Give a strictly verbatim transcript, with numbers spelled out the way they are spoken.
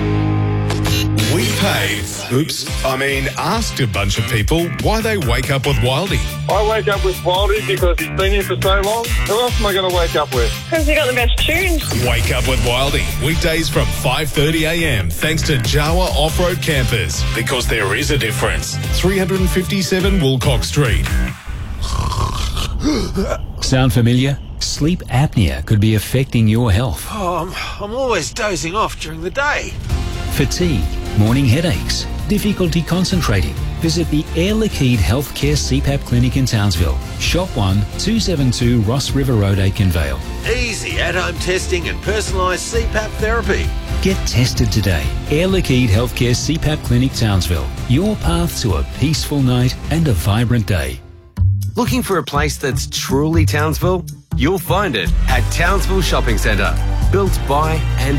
We paid, oops, I mean asked a bunch of people why they wake up with Wildy. I wake up with Wildy because he's been here for so long. Who else am I going to wake up with? Because he got the best tunes. Wake up with Wildy, weekdays from five thirty a m thanks to Jawa Off-Road Campers, because there is a difference. three fifty-seven Woolcock Street. Sound familiar? Sleep apnea could be affecting your health. Oh, I'm, I'm always dozing off during the day. Fatigue, morning headaches, difficulty concentrating. Visit the Air Liquide Healthcare C PAP Clinic in Townsville. Shop one, two seventy-two Ross River Road, Aikenvale. Easy at-home testing and personalised C PAP therapy. Get tested today. Air Liquide Healthcare C PAP Clinic, Townsville. Your path to a peaceful night and a vibrant day. Looking for a place that's truly Townsville? You'll find it at Townsville Shopping Centre. Built by and